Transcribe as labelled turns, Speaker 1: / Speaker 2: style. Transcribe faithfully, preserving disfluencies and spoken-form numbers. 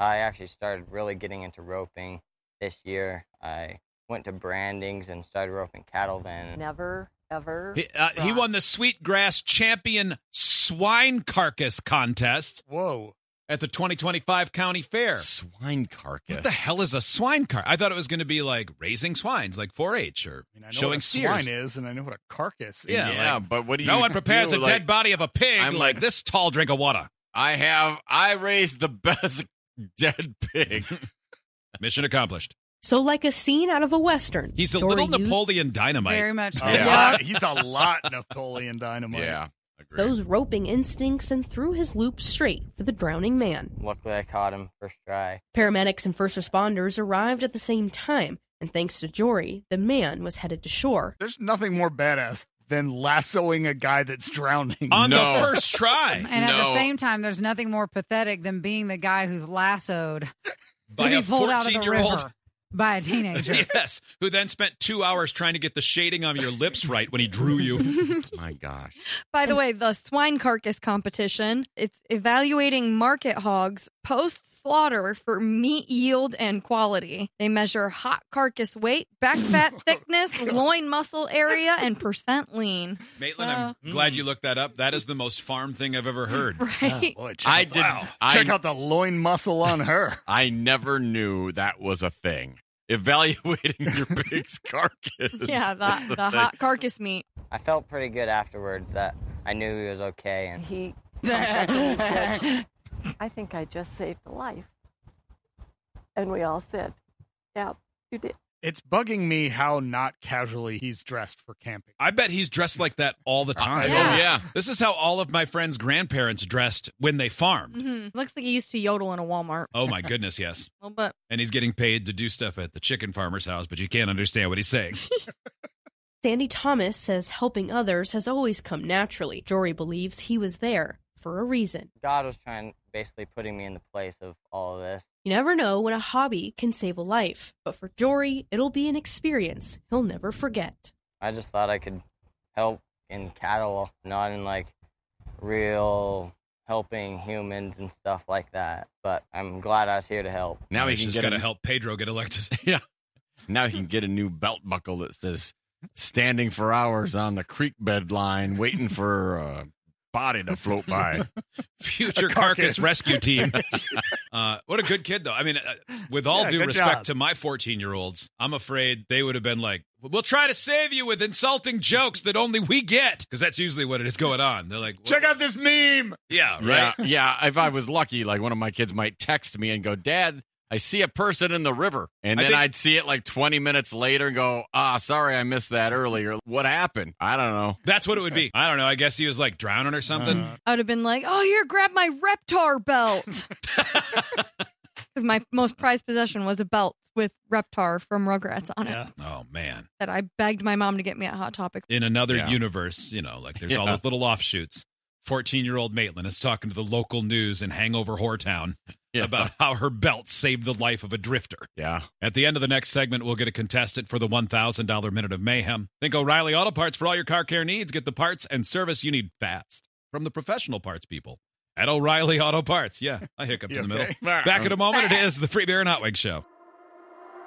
Speaker 1: I actually started really getting into roping this year. I went to Brandings and started roping cattle then.
Speaker 2: Never, ever.
Speaker 3: He, uh, he won the Sweetgrass Champion Swine Carcass Contest.
Speaker 4: Whoa.
Speaker 3: At the twenty twenty-five County Fair.
Speaker 5: Swine carcass.
Speaker 3: What the hell is a swine car? I thought it was going to be like raising swines, like four H or
Speaker 4: I mean, I know
Speaker 3: showing
Speaker 4: what a
Speaker 3: steers.
Speaker 4: swine is, and I know what a carcass is.
Speaker 3: Yeah,
Speaker 5: Yeah,
Speaker 3: like,
Speaker 5: but what do you
Speaker 3: no one prepares
Speaker 5: do?
Speaker 3: a
Speaker 5: Like,
Speaker 3: dead body of a pig
Speaker 5: I'm
Speaker 3: like
Speaker 5: like-
Speaker 3: this tall drink of water.
Speaker 5: I have, I raised the best dead pig.
Speaker 3: Mission accomplished.
Speaker 6: So like a scene out of a Western.
Speaker 3: He's a
Speaker 6: Jory
Speaker 3: little
Speaker 6: used
Speaker 3: Napoleon Dynamite.
Speaker 7: Very much so.
Speaker 4: A
Speaker 5: Yeah.
Speaker 4: lot- he's a lot Napoleon Dynamite.
Speaker 5: Yeah. Agreed.
Speaker 6: those roping instincts and threw his loop straight for the drowning man.
Speaker 1: Luckily, I caught him first try.
Speaker 6: Paramedics and first responders arrived at the same time, and thanks to Jory, the man was headed to shore.
Speaker 4: There's nothing more badass than lassoing a guy that's drowning.
Speaker 3: On
Speaker 5: No.
Speaker 3: the first try.
Speaker 7: And at the
Speaker 5: No.
Speaker 7: same time, there's nothing more pathetic than being the guy who's lassoed
Speaker 3: By
Speaker 7: to
Speaker 3: a
Speaker 7: be pulled out of the
Speaker 3: fourteen-year-old.
Speaker 7: river by a teenager.
Speaker 3: Yes, who then spent two hours trying to get the shading on your lips right when he drew you.
Speaker 5: My gosh.
Speaker 8: By the way, the swine carcass competition, it's evaluating market hogs post-slaughter for meat yield and quality. They measure hot carcass weight, back fat thickness, loin muscle area, and percent lean.
Speaker 3: Maitland, I'm glad you looked that up. That is the most farm thing I've ever heard.
Speaker 8: Right?
Speaker 4: Oh, boy, check
Speaker 5: I
Speaker 4: out-
Speaker 5: did.
Speaker 4: wow.
Speaker 5: I,
Speaker 4: Check out the loin muscle on her.
Speaker 5: I never knew that was a thing. Evaluating your pig's carcass.
Speaker 8: Yeah,
Speaker 5: is
Speaker 8: the,
Speaker 5: a
Speaker 8: the
Speaker 5: thing.
Speaker 8: hot carcass meat.
Speaker 1: I felt pretty good afterwards that I knew he was okay. And
Speaker 2: He comes up and he said, I think I just saved a life. And we all said, yeah, you did.
Speaker 4: It's bugging me how not casually he's dressed for camping.
Speaker 3: I bet he's dressed like that all the time.
Speaker 5: Oh,
Speaker 8: Yeah.
Speaker 5: yeah.
Speaker 3: This is how all of my friends' grandparents dressed when they farmed.
Speaker 8: Mm-hmm. Looks like he used to yodel in a Walmart.
Speaker 3: Oh, my goodness, yes.
Speaker 8: A little bit.
Speaker 3: And he's getting paid to do stuff at the chicken farmer's house, but you can't understand what he's saying.
Speaker 6: Sandy Thomas says helping others has always come naturally. Jory believes he was there for a reason.
Speaker 1: God was trying, basically putting me in the place of all of this.
Speaker 6: You never know when a hobby can save a life, but for Jory, it'll be an experience he'll never forget.
Speaker 1: I just thought I could help in cattle, not in like real helping humans and stuff like that. But I'm glad I was here to help.
Speaker 5: Now he
Speaker 3: he's
Speaker 5: can
Speaker 3: just
Speaker 5: get
Speaker 3: got to
Speaker 5: a,
Speaker 3: help Pedro get elected.
Speaker 5: Yeah. Now he can get a new belt buckle that says "Standing for hours on the creek bed line, waiting for a body to float by."
Speaker 3: Future
Speaker 4: A
Speaker 3: carcass.
Speaker 4: carcass.
Speaker 3: rescue team. Uh, what a good kid, though. I mean, uh, with all
Speaker 4: Yeah,
Speaker 3: due
Speaker 4: good
Speaker 3: respect
Speaker 4: job.
Speaker 3: to my fourteen-year-olds, I'm afraid they would have been like, we'll try to save you with insulting jokes that only we get. Because that's usually what it is going on. They're like,
Speaker 4: Check out this meme.
Speaker 3: yeah,
Speaker 5: Yeah,
Speaker 3: right?
Speaker 5: yeah. If I was lucky, like one of my kids might text me and go, "Dad, I see a person in the river," and
Speaker 3: I
Speaker 5: then
Speaker 3: think-
Speaker 5: I'd see it like twenty minutes later and go, "Ah, sorry, I missed that earlier. What happened? I don't know."
Speaker 3: That's what it would be. I don't know. I guess he was like drowning or something.
Speaker 4: Uh,
Speaker 8: I would have been like, oh, here, grab my Reptar belt. Because my most prized possession was a belt with Reptar from Rugrats on it
Speaker 4: yeah.
Speaker 3: Oh, man.
Speaker 8: that I begged my mom to get me at Hot Topic.
Speaker 3: In another
Speaker 5: Yeah.
Speaker 3: universe, you know, like there's all
Speaker 5: Yeah.
Speaker 3: those little offshoots. fourteen-year-old Maitland is talking to the local news in Hangover Whoretown
Speaker 5: Yeah.
Speaker 3: about how her belt saved the life of a drifter.
Speaker 5: Yeah.
Speaker 3: At the end of the next segment, we'll get a contestant for the one thousand dollars Minute of Mayhem. Think O'Reilly Auto Parts for all your car care needs. Get the parts and service you need fast from the professional parts people at O'Reilly Auto Parts. Yeah, I hiccuped
Speaker 4: You
Speaker 3: in the middle.
Speaker 4: okay?
Speaker 3: Back in a moment. It is the Free Beer and Hot Wings Show.